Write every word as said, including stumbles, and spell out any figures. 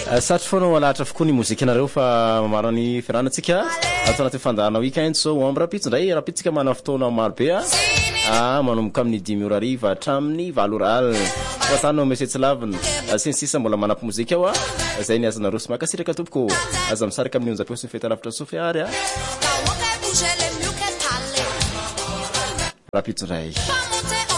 Satry foana walahatra fokoa ny mozika nareo fa marany firanantsika ato anaty fandarana weekend so ombre rapitso ndray rapitsika mana fotoana maro be ah manomboka amin'ny dimy ora ariva hatramin'ny valo ora alina fatano message lavina sinsisa mbola manampy mozika ao ah zay ny azana rosy makasiraka tompoko aza misaraka amin'ny onja-peo sy feta lavitra sofy ary ah rapitso ndray